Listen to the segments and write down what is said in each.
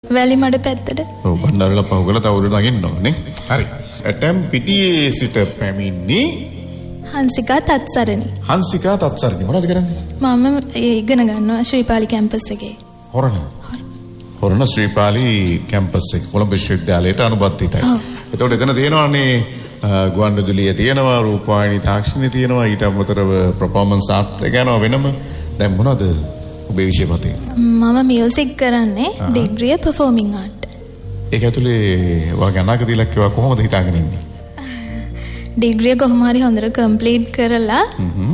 වැලිමඩ පැත්තට. ඔව් බණ්ඩාරල පහුගල තවුරු නගින්න ඕනේ. හරි. ඇටම් පිටියේ සිට පැමිණි හංසිකා තත්සරණි. හංසිකා තත්සරණි මොනවද කරන්නේ? මම ඉගෙන ගන්නවා ශ්‍රීපාලි කැම්පස් එකේ. හොරණ ශ්‍රීපාලි කැම්පස් එක කොළඹ විශ්වවිද්‍යාලයට අනුබද්ධිතයි. එතකොට එතන තියෙනවානේ ගුවන්විදුලිය තියෙනවා, රූපවාහිනී තාක්ෂණය තියෙනවා, ඊට අමතරව පර්ෆෝමන්ස් ආර්ට් එක යනවා වෙනම. දැන් මොනවද ඔබේ විෂය පතේ? මම මියුසික් කරන්නේ ඩිග්‍රිය පර්ෆෝමින් ආර්ට්. ඒක ඇතුලේ ඔයාගේ අනාගත ඉලක්කය කොහොමද හිතාගෙන ඉන්නේ? ඩිග්‍රිය කොහොම හරි හොඳට කම්ප්ලීට් කරලා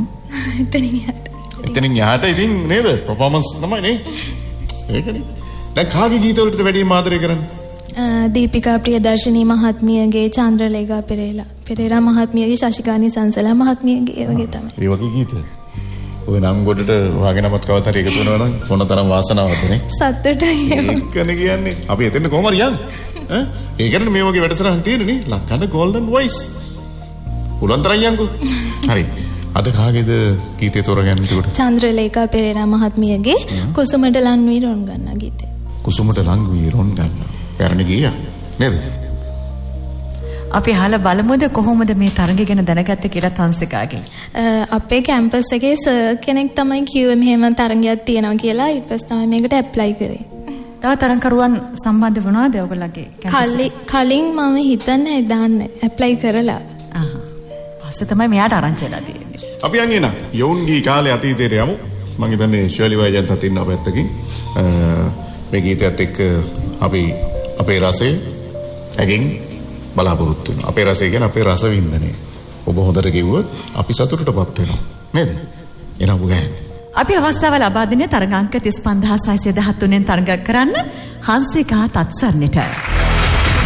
එතනින් යහට ඉතින් නේද? පර්ෆෝමන්ස් තමයි නේ. ඒකනේ. දැන් කාගේ ගීතවලටද වැඩිම ආදරය කරන්නේ? දීපිකා ප්‍රියදර්ශනී මහත්මියගේ, චන්ද්‍රලේඛා පෙරේරා මහත්මියගේ, ශශිකානි සංසලා මහත්මියගේ ඒ වගේ තමයි. ඒ වගේ ගීත. ඔය නම් ගොඩට ඔයාගේ නමත් කවදාවත් හරි එකතු වෙනවා නම් මොනතරම් වාසනාවක්ද නේ? සතුටුයි. ඒකනේ කියන්නේ. අපි එතෙන්ට කොහොම හරි යන්. ඒ කියන්නේ මේ වගේ වැඩසටහන් තියෙන්නේ නේ. ලක්කන්න ගෝල්ඩන් වොයිස්. උලන්තරන් යන්කෝ. හරි. අද කාගේද ගීතය තෝරගන්නේ එතකොට? චන්ද්‍රලේඛා පෙරේරා මහත්මියගේ කුසුමට ලං වී රොන් ගන්නා ගීතය. කුසුමට ලං වී රොන් ගන්නා. පැරණි ගීයක් නේද? අපි අහලා බලමුද කොහොමද මේ තරඟය ගැන දැනගත්තේ කියලා හංසිකාගෙන්. අපේ කැම්පස් එකේ සර් කෙනෙක් තමයි කිව්වේ මෙහෙම තරඟයක් තියෙනවා කියලා. ඊට පස්සේ තමයි මේකට ඇප්ලයි කරේ. තව තරඟකරුවන් සම්බන්ධ වුණාද ඔයගොල්ලන්ගේ කැම්පස්? කලින් මම හිතන්නේ දාන්න ඇප්ලයි කරලා. පස්සේ තමයි මෙයාට ආරංචි වෙලා තියෙන්නේ. අපි යන්නේ නා යෝන්ගේ කාලේ අතීතයට යමු. මම හිතන්නේ ශෛලි වයජන්තත් ඉන්නවා පැත්තකින්. මේ ගීතයත් එක්ක අපි අපේ රසය ඇගෙන් බලාපොරොත්තු වෙනවා. අපේ රසය කියන්නේ අපේ රස වින්දනය. ඔබ හොඳට කිව්වොත් අපි සතුටටපත් වෙනවා. නේද? එනවා ඔබ ගෑනේ. අපි අවස්ථාව ලබා දෙන්නේ තරඟ අංක 35613 තරඟ කරන්න හංසිකා තත්සරණිට.